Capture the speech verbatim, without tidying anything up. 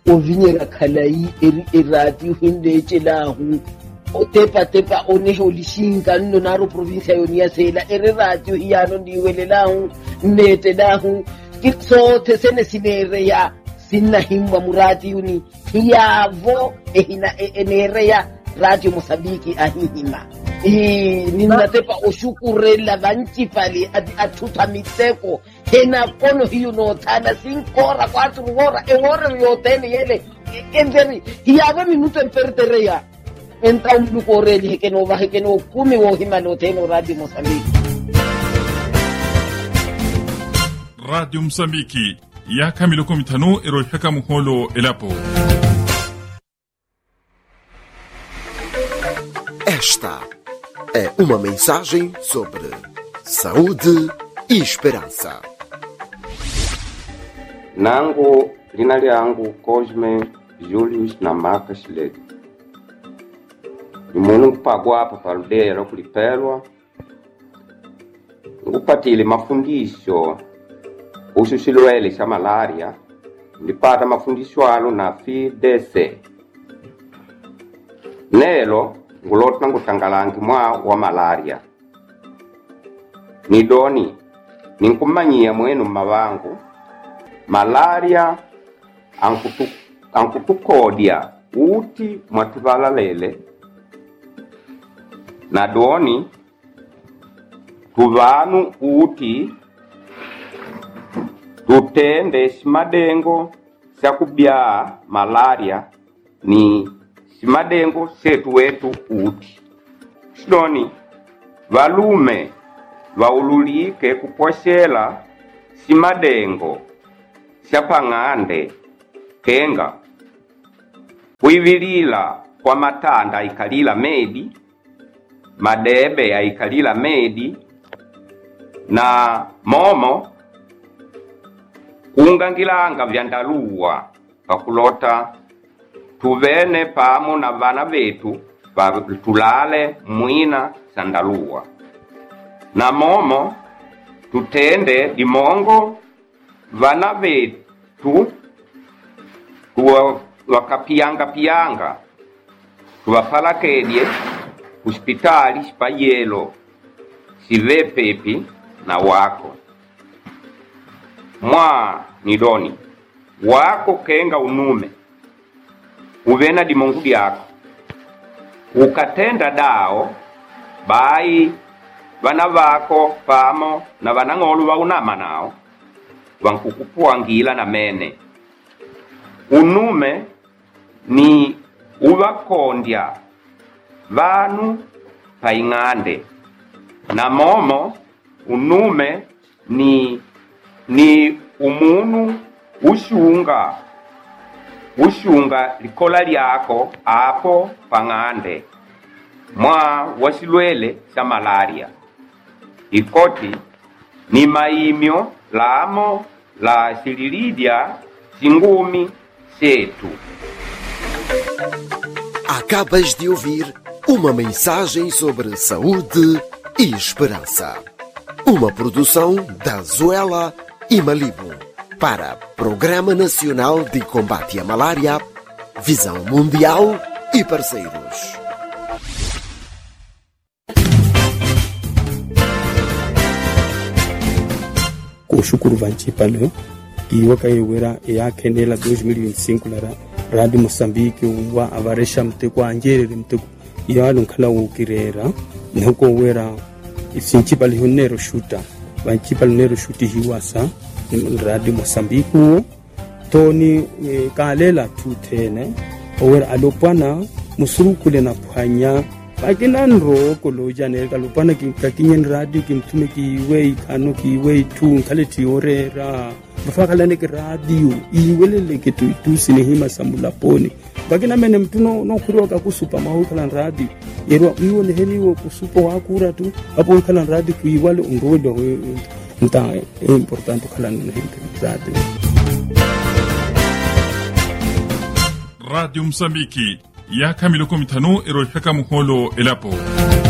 ovinyera khalai irati uhinde chelahu otepa tepa oneho lishinga nno naro province yonia sela erati hiyano ndiwelelahu netelahu kitsote sene sinere ya sinna himba murati uni hiyavo ehina enere ya Radio Mosambiki ahihima i ninatepa oshukurela banchi pali atuta miteko hena kono hiyo no tana sinkora kwatu ngora engora yotene yele enderi hiyave minuto empertereya enta umdu koreli hekeno va hekeno kumi wo hima no teno Radio Mosambiki. Radio Mosambiki ya kamilo komitano ero heka muholo elapo. Esta é uma mensagem sobre saúde e esperança. Nangu lina lyangu Cosme Julius Namaka Shiledi. Nimunu kupagwa hapa paludera kulipelwa. Ngupatile mafundisho kuhusu shilwele cha malaria. Nilipata mafundisho alo na F I D C. Nelo ngulotna ngutangalangi mwa wa malaria. Nidoni ninkumanyia mwenu mabangu malaria ankutu ankutukodia uti mwatibala lele na doni tuvanu uti tutende simadengo sakubya malaria ni simadengo setu wetu uti. Sidoni valume vaululike kuposhela simadengo siapangande kenga kuivilila kwa matanda ikalila medi madebe ya ikalila medi na momo kungangilanga vyandaluwa pakulota tuvene pamo na vana vetu tulale mwina sandaluwa na momo tutende dimongo vana vetu tuwa wakapianga pianga tuwapalakedye hospitali spayelo sive pepi na wako mwa nidoni wako kenga unume uvena dimongu dyako ukatenda dao bai vana vako pamo na vanang'olu vaunama nao vankukupuangila na mene unume ni uvakondya vanu paing'ande na momo unume ni ni umunu ushunga ushunga likola lyako apo pang'ande mwa wasilwele cha malaria ikoti ni maimyo lamo la sililidya singumi setu. Acabas de ouvir uma mensagem sobre saúde e esperança. Uma produção da Zuela e Malibu para Programa Nacional de Combate à Malária, Visão Mundial e parceiros. Kushukuru vanchipalo kiwaka yewera ya kenela dois mil e vinte e cinco lara Radio Mosambiki wa avaresha mteko anjerere mteko yalo nkala ukirera nuko wera isinchipali honero shuta vanchipalo nero shuti hiwasa Radio Mosambiki toni e, kalela tutene owera alopana musurukule na phanya bakina nro koloja ne kalopana kinkakinyen radio kimtume kiwe kanu kiwe tu nkaleti orera bafakala ne radio iwelele ketu tusine hima samula poni bakina mene mtuno no kuroka kusupa mahukala radio yero iwo ne heliwo kusupa wakura tu apo kala radio kuiwale ungodo nta importante kala ne radio. Radio Mosambiki ya kamilo komitano ero heka muholo elapo.